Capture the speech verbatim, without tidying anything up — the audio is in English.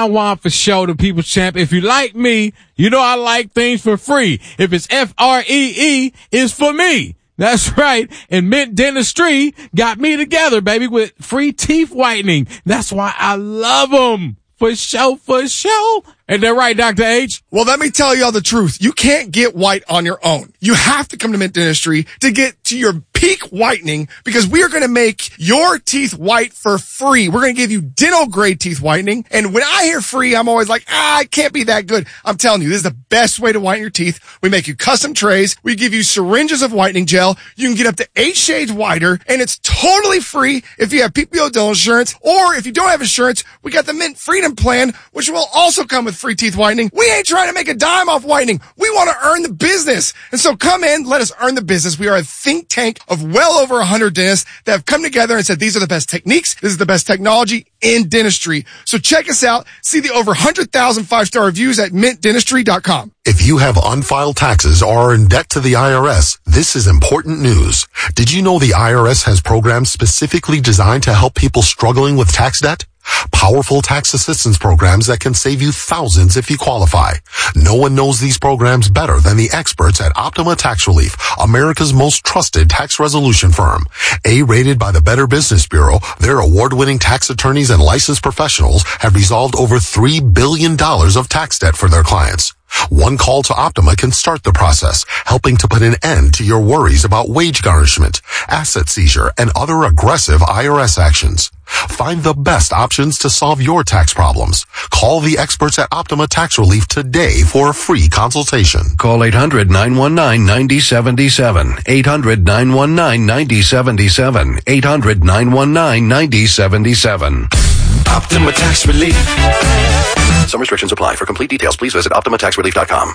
I want for show, the People's Champ. If you like me, you know I like things for free. If it's F R E E, it's for me. That's right. And Mint Dentistry got me together, baby, with free teeth whitening. That's why I love them. For show, for show. Ain't that right, Doctor H? Well, let me tell y'all the truth. You can't get white on your own. You have to come to Mint Dentistry to get to your peak whitening, because we are going to make your teeth white for free. We're going to give you dental grade teeth whitening. And when I hear free, I'm always like, ah, it can't be that good. I'm telling you, this is the best way to whiten your teeth. We make you custom trays. We give you syringes of whitening gel. You can get up to eight shades whiter, and it's totally free if you have P P O dental insurance, or if you don't have insurance, we got the Mint Freedom Plan, which will also come with free teeth whitening. We ain't trying to make a dime off whitening. We want to earn the business. And so come in, let us earn the business. We are a think tank of well over one hundred dentists that have come together and said, these are the best techniques. This is the best technology in dentistry. So check us out. See the over one hundred thousand five-star reviews at mint dentistry dot com. If you have unfiled taxes or are in debt to the I R S, this is important news. Did you know the I R S has programs specifically designed to help people struggling with tax debt? Powerful tax assistance programs that can save you thousands if you qualify. No one knows these programs better than the experts at Optima Tax Relief, America's most trusted tax resolution firm. A-rated by the Better Business Bureau, their award-winning tax attorneys and licensed professionals have resolved over three billion dollars of tax debt for their clients. One call to Optima can start the process, helping to put an end to your worries about wage garnishment, asset seizure, and other aggressive I R S actions. Find the best options to solve your tax problems. Call the experts at Optima Tax Relief today for a free consultation. Call eight hundred, nine one nine, nine zero seven seven. eight hundred, nine one nine, nine zero seven seven. eight hundred, nine one nine, nine zero seven seven. Optima Tax Relief. Some restrictions apply. For complete details, please visit optima tax relief dot com.